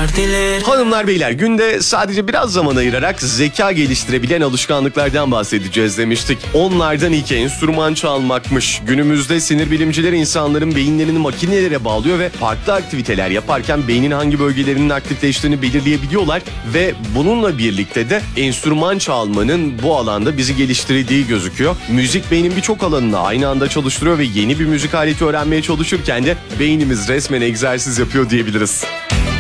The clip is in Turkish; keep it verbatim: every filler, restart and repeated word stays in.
başarılar dilerim. Hanımlar beyler, günde sadece biraz zaman ayırarak zeka geliştirebilen alışkanlıklardan bahsedeceğiz demiştik. Onlardan ilki enstrüman çalmakmış. Günümüzde sinir bilimciler insanların beyinlerini makinelere bağlıyor ve farklı aktiviteler yaparken beynin hangi bölgelerinin aktifleştiğini belirleyebiliyorlar ve bununla birlikte de enstrüman çalmanın bu alanda bizi geliştirdiği gözüküyor. Müzik beynin birçok alanını aynı anda çalıştırıyor ve yeni bir müzik aleti öğrenmeye çalışırken de beynimiz resmen egzersiz yapıyor diyebiliriz.